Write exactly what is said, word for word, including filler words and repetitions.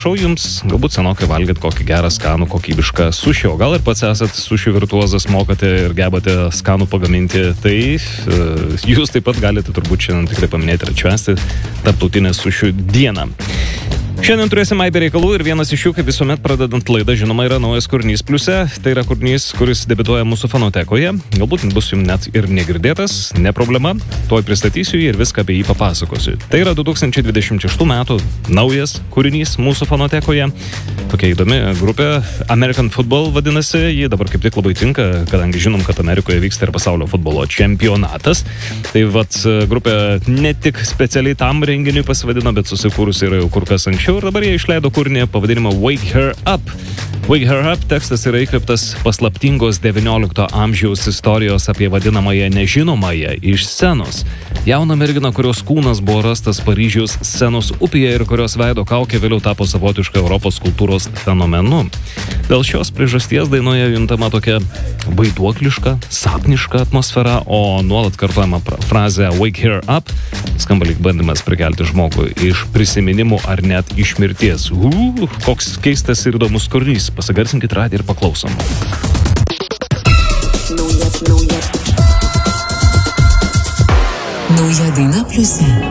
Šau jums, galbūt senokai valgėt kokį gerą, skanų, kokybišką sušį, o gal ir pats esat sušių virtuozas, mokate ir gebate skanų pagaminti, tai e, jūs taip pat galite turbūt šiandien tikrai paminėti ir atšvęsti Tarptautinę sušių dieną. Šiandien turėsime aibę reikalų ir vienas iš jų, kaip visuomet pradedant laidą, žinoma, yra naujas kūrinys pliuse. Tai yra kūrinys, kuris debiutuoja mūsų fonotekoje. Galbūt bus jums net ir negirdėtas, ne problema. Tuoj pristatysiu jį ir viską apie jį papasakosiu. Tai yra du tūkstančiai dvidešimt šeštų metų naujas kūrinys mūsų fonotekoje. Tokia įdomi grupė. American Football vadinasi. Ji dabar kaip tik labai tinka, kadangi žinom, kad Amerikoje vyksta ir pasaulio futbolo čempionatas. Tai vat grupė ne tik specialiai tam renginiui pasivadino, bet susikūrusi yra jau kur kas anksčiau. Ir dabar jie išleido kūrinį pavadinimą Wake Her Up. Wake Her Up tekstas yra įkvėptas paslaptingos devyniolikto amžiaus istorijos apie vadinamąją nežinomąją iš scenos. Jauna mergina, kurios kūnas buvo rastas Paryžiaus Senos upėje ir kurios veido kaukė vėliau tapo savotiška Europos kultūros fenomenu. Dėl šios priežasties dainoje juntama tokia vaiduokliška, sapniška atmosfera, o nuolat kartojama frazė Wake Her Up skamba lyg bandymas prikelti žmogų iš prisiminimų ar net iš mirties. Uh, koks keistas ir įdomus kūrinys. Pasigarsinkit radiją ir paklausom. Nauja, nauja. Nauja daina pliuse.